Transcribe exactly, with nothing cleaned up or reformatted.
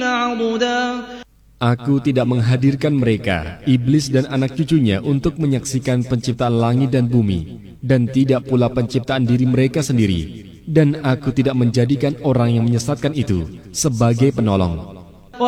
عضدا. Aku tidak menghadirkan mereka, iblis dan anak cucunya, untuk menyaksikan penciptaan langit dan bumi, dan tidak pula penciptaan diri mereka sendiri. Dan aku tidak menjadikan orang yang menyesatkan itu sebagai penolong.